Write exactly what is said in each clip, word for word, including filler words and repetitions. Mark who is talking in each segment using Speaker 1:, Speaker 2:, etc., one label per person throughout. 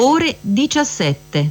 Speaker 1: ore diciassette.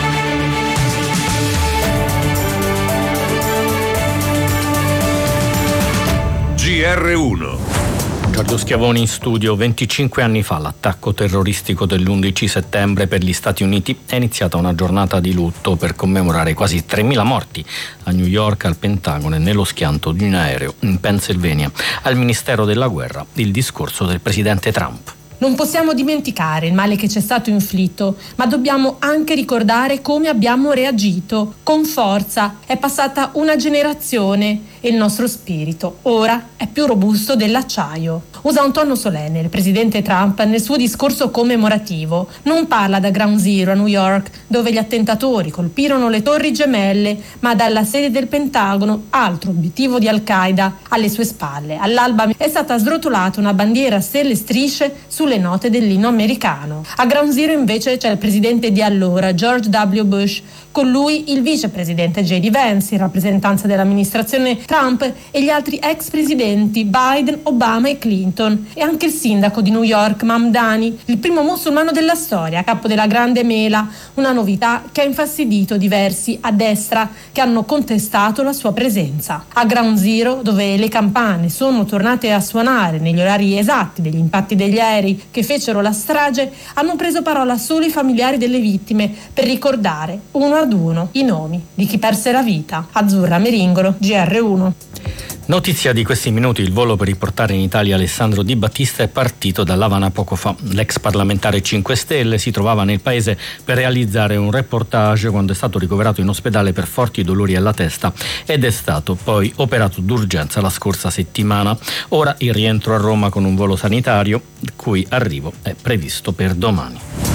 Speaker 2: G R uno.
Speaker 3: Giorgio Schiavoni in studio. venticinque anni fa l'attacco terroristico dell'undici settembre per gli Stati Uniti è iniziata una giornata di lutto per commemorare quasi tremila morti a New York, al Pentagono e nello schianto di un aereo in Pennsylvania. Al Ministero della Guerra il discorso del presidente Trump.
Speaker 4: Non possiamo dimenticare il male che ci è stato inflitto, ma dobbiamo anche ricordare come abbiamo reagito. Con forza. È passata una generazione e il nostro spirito ora è più robusto dell'acciaio. Usa un tono solenne il presidente Trump nel suo discorso commemorativo. Non parla da Ground Zero a New York, dove gli attentatori colpirono le torri gemelle, ma dalla sede del Pentagono, altro obiettivo di Al-Qaeda. Alle sue spalle, all'alba, è stata srotolata una bandiera a stelle e strisce sulle note dell'inno americano. A Ground Zero invece c'è il presidente di allora, George W. Bush, con lui il vicepresidente J D Vance, in rappresentanza dell'amministrazione Trump, e gli altri ex presidenti Biden, Obama e Clinton, e anche il sindaco di New York, Mamdani, il primo musulmano della storia, capo della Grande Mela, una novità che ha infastidito diversi a destra che hanno contestato la sua presenza. A Ground Zero, dove le campane sono tornate a suonare negli orari esatti degli impatti degli aerei che fecero la strage, hanno preso parola solo i familiari delle vittime per ricordare uno ad uno i nomi di chi perse la vita. Azzurra Meringolo, G R uno.
Speaker 3: Notizia di questi minuti: il volo per riportare in Italia Alessandro Di Battista è partito dall'Havana poco fa. L'ex parlamentare cinque Stelle si trovava nel paese per realizzare un reportage quando è stato ricoverato in ospedale per forti dolori alla testa ed è stato poi operato d'urgenza la scorsa settimana. Ora il rientro a Roma con un volo sanitario, il cui arrivo è previsto per domani.